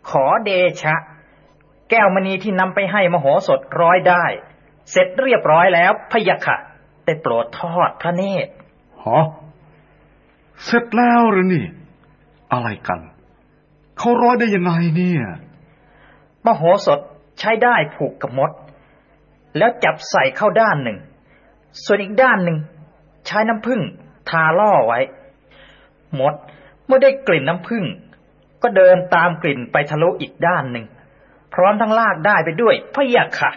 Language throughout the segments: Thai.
ขอเดชะแก้วมณีที่นำไปให้มโหสถร้อยได้เสร็จเรียบร้อยแล้วพะยะค่ะได้โปรดทอดพระเนตรฮะเสร็จแล้วหรือนี่อะไรกันเขาร้อยได้ยังไงเนี่ยมโหสถใช้ได้ผูกกับมดแล้วจับใส่เข้าด้านหนึ่งส่วนอีกด้านหนึ่งใช้น้ำผึ้งทาล่อไว้มดเมื่อได้กลิ่นน้ำผึ้งก็เดินตามกลิ่นไปทะลุอีกด้านหนึ่งพร้อมทั้งลากได้ไปด้วยพะยะค่ะ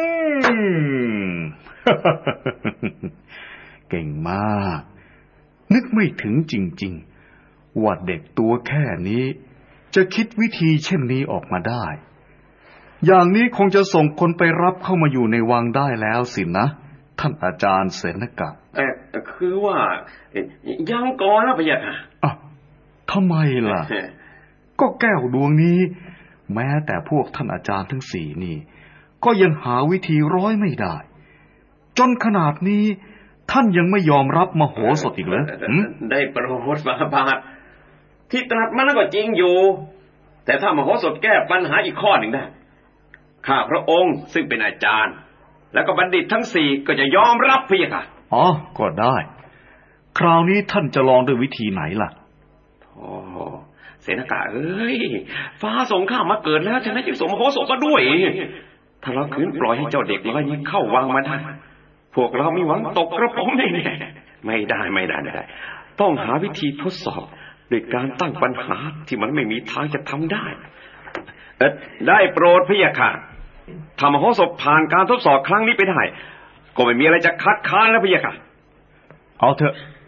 เก่งมากนึกไม่ถึงจริงๆว่าเด็กตัวแค่นี้จะคิดวิธีเช่นนี้ออกมาได้อย่างนี้คงจะส่งคนไปรับเข้ามาอยู่ในวังได้แล้วสินะท่านอาจารย์เสนกะคือว่ายังก่อนนะพะยะค่ะทำไมล่ะ ก็แก้วดวงนี้แม้แต่พวกท่านอาจารย์ทั้งสี่นี่ก็ยังหาวิธีร้อยไม่ได้จนขนาดนี้ท่านยังไม่ยอมรับมโหสถอีกเหรอได้โปรดฝ่าบาทที่ตรัสมานั้นก็จริงอยู่แต่ถ้ามโหสถแก้ปัญหาอีกข้อหนึ่งได้ข้าพระองค์ซึ่งเป็นอาจารย์แล้วก็บัณฑิตทั้งสี่ก็จะยอมรับพะยะค่ะก็ได้คราวนี้ท่านจะลองด้วยวิธีไหนล่ะเสนกะเอ้ยฟ้าส่งข้ามาเกิดแล้วฉะนั้นจึงส่งมโหสถมาด้วยถ้าเราขืนปล่อยให้เจ้าเด็กน้อยนี้เข้าวังมาได้พวกเรามีหวังตกกระป๋องแน่ๆไม่ได้ต้องหาวิธีทดสอบด้วยการตั้งปัญหาที่มันไม่มีทางจะทำได้ได้โปรดพะยะค่ะถ้ามโหสถผ่านการทดสอบครั้งนี้ไปได้ก็ไม่มีอะไรจะคัดค้านแล้วพะยะค่ะเอาเถอะ